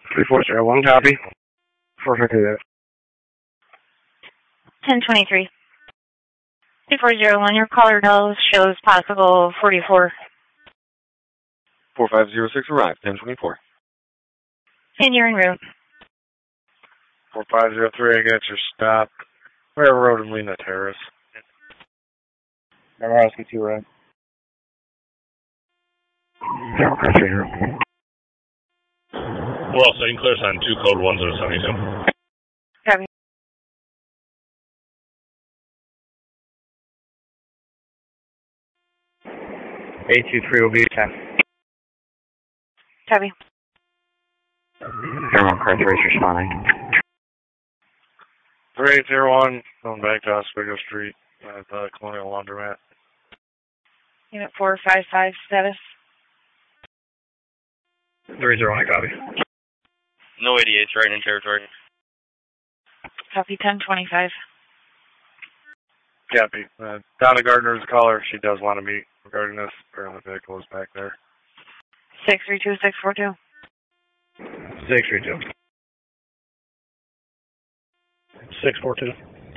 3401, copy. 452. 1023. 3401, your caller knows shows possible 44. 4506 arrived, 1024. And you're en route. 4503, I got your stop. Whatever road in Lena Terrace. Nebraska 2, right? Well, St. Clair sign 2, code 1072. Copy. A23 will be 10. Copy. Airborne Car 3 is responding. 3801, going back to Oswego Street at the Colonial Laundromat. Unit 455 status. 301, copy. No 88's right in territory. Copy 1025. Copy. Donna Gardner is a caller. She does want to meet regarding this. Apparently the vehicle is back there. 632642. 632. 642.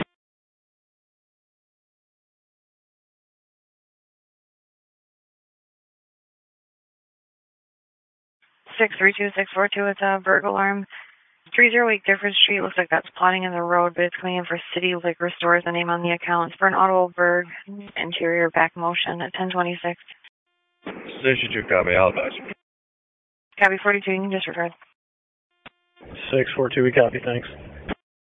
632642. It's a burglar alarm. 308 Different Street. Looks like that's plotting in the road, but it's coming in for City Liquor Store as the name on the account. It's for an Autoberg interior back motion at 1026. 62, copy. I'll advise. Copy 42. You can disregard. 642, we copy, thanks.